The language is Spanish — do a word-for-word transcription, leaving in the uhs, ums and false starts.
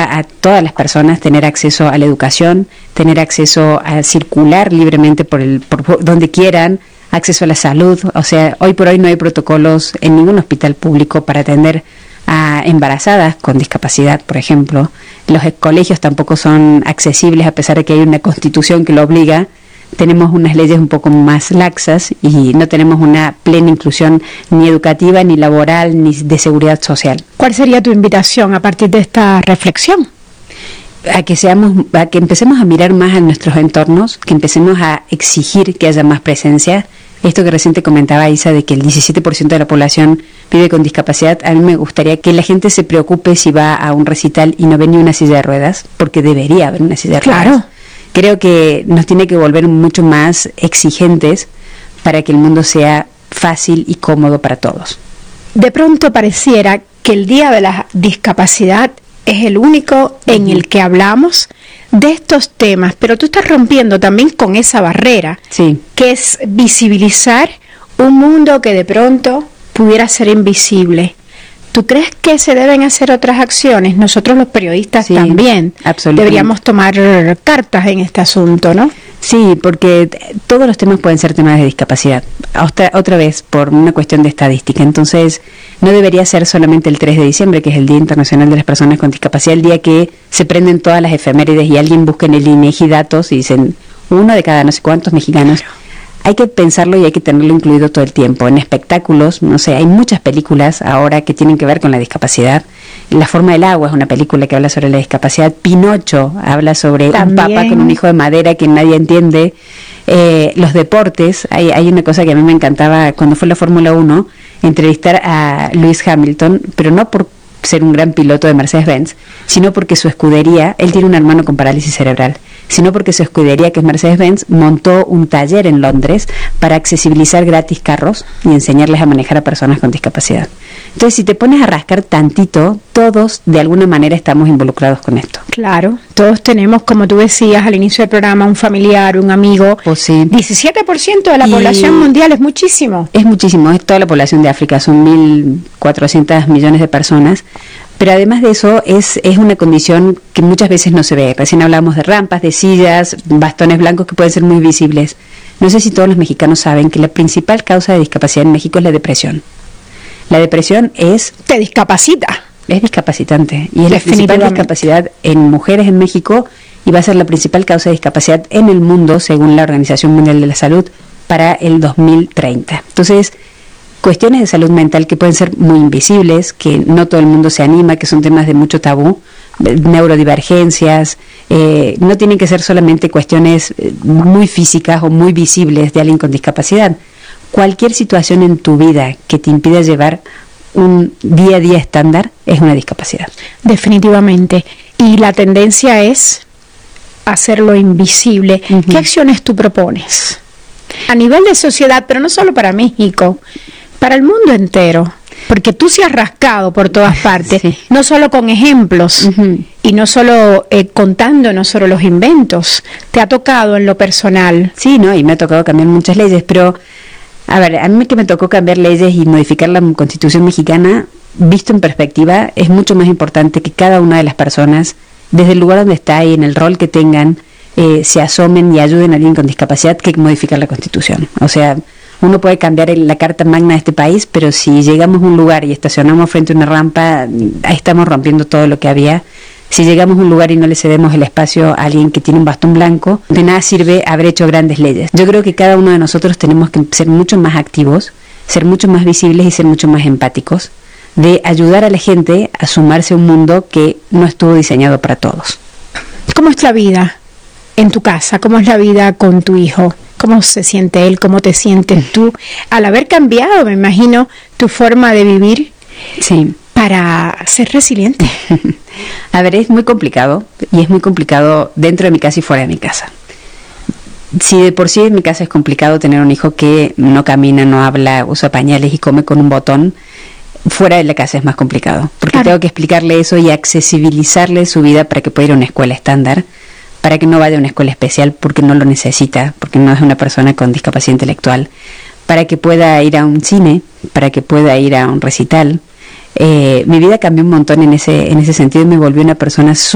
a todas las personas tener acceso a la educación, tener acceso a circular libremente por el por donde quieran, acceso a la salud. O sea, hoy por hoy no hay protocolos en ningún hospital público para atender a embarazadas con discapacidad, por ejemplo. Los colegios tampoco son accesibles, a pesar de que hay una constitución que lo obliga. Tenemos unas leyes un poco más laxas y no tenemos una plena inclusión ni educativa, ni laboral, ni de seguridad social. ¿Cuál sería tu invitación a partir de esta reflexión? A que seamos, a que empecemos a mirar más a nuestros entornos, que empecemos a exigir que haya más presencia. Esto que recién te comentaba, Isa, de que el diecisiete por ciento de la población vive con discapacidad, a mí me gustaría que la gente se preocupe si va a un recital y no ve ni una silla de ruedas, porque debería haber una silla de ruedas. Claro. Creo que nos tiene que volver mucho más exigentes para que el mundo sea fácil y cómodo para todos. De pronto pareciera que el Día de la Discapacidad es el único en el que hablamos de estos temas, pero tú estás rompiendo también con esa barrera, sí, que es visibilizar un mundo que de pronto pudiera ser invisible. ¿Tú crees que se deben hacer otras acciones? Nosotros los periodistas sí, también deberíamos tomar cartas en este asunto, ¿no? Sí, porque todos los temas pueden ser temas de discapacidad. Otra, otra vez, por una cuestión de estadística. Entonces, no debería ser solamente el tres de diciembre, que es el Día Internacional de las Personas con Discapacidad, el día que se prenden todas las efemérides y alguien busca en el INEGI datos y dicen uno de cada no sé cuántos mexicanos. Hay que pensarlo y hay que tenerlo incluido todo el tiempo. En espectáculos, no sé, hay muchas películas ahora que tienen que ver con la discapacidad. La forma del agua es una película que habla sobre la discapacidad. Pinocho habla sobre también un papá con un hijo de madera que nadie entiende. Eh, los deportes, hay, hay una cosa que a mí me encantaba cuando fue la Fórmula uno, entrevistar a Lewis Hamilton, pero no por ser un gran piloto de Mercedes-Benz, sino porque su escudería, él tiene un hermano con parálisis cerebral, sino porque su escudería, que es Mercedes-Benz, montó un taller en Londres para accesibilizar gratis carros y enseñarles a manejar a personas con discapacidad. Entonces, si te pones a rascar tantito, todos de alguna manera estamos involucrados con esto. Claro, todos tenemos, como tú decías al inicio del programa, un familiar, un amigo. Pues sí. diecisiete por ciento de la y población mundial es muchísimo. Es muchísimo, es toda la población de África, son mil cuatrocientos millones de personas. Pero además de eso, es, es una condición que muchas veces no se ve. Recién hablamos de rampas, de sillas, bastones blancos que pueden ser muy visibles. No sé si todos los mexicanos saben que la principal causa de discapacidad en México es la depresión. La depresión es... Te discapacita. Es discapacitante. Y es la principal discapacidad en mujeres en México y va a ser la principal causa de discapacidad en el mundo, según la Organización Mundial de la Salud, para el dos mil treinta. Entonces, cuestiones de salud mental que pueden ser muy invisibles, que no todo el mundo se anima, que son temas de mucho tabú, neurodivergencias, eh, no tienen que ser solamente cuestiones muy físicas o muy visibles de alguien con discapacidad. Cualquier situación en tu vida que te impida llevar un día a día estándar es una discapacidad. Definitivamente. Y la tendencia es hacerlo invisible. Uh-huh. ¿Qué acciones tú propones? A nivel de sociedad, pero no solo para México, para el mundo entero, porque tú se has rascado por todas partes, sí, no solo con ejemplos, uh-huh, y no solo eh, contando, no solo los inventos, te ha tocado en lo personal. Sí, no, y me ha tocado cambiar muchas leyes, pero a ver, a mí que me tocó cambiar leyes y modificar la Constitución mexicana, visto en perspectiva, es mucho más importante que cada una de las personas, desde el lugar donde está y en el rol que tengan, eh, se asomen y ayuden a alguien con discapacidad, que modificar la Constitución. O sea, uno puede cambiar el, la Carta Magna de este país, pero si llegamos a un lugar y estacionamos frente a una rampa, ahí estamos rompiendo todo lo que había. Si llegamos a un lugar y no le cedemos el espacio a alguien que tiene un bastón blanco, de nada sirve haber hecho grandes leyes. Yo creo que cada uno de nosotros tenemos que ser mucho más activos, ser mucho más visibles y ser mucho más empáticos, de ayudar a la gente a sumarse a un mundo que no estuvo diseñado para todos. ¿Cómo es la vida en tu casa? ¿Cómo es la vida con tu hijo? ¿Cómo se siente él? ¿Cómo te sientes tú? Al haber cambiado, me imagino, tu forma de vivir. Sí. Para ser resiliente. A ver, es muy complicado, y es muy complicado dentro de mi casa y fuera de mi casa. Si de por sí en mi casa es complicado tener un hijo que no camina, no habla, usa pañales y come con un botón, fuera de la casa es más complicado, porque claro, tengo que explicarle eso y accesibilizarle su vida para que pueda ir a una escuela estándar, para que no vaya a una escuela especial porque no lo necesita, porque no es una persona con discapacidad intelectual, para que pueda ir a un cine, para que pueda ir a un recital. Eh, mi vida cambió un montón en ese en ese sentido y me volvió una persona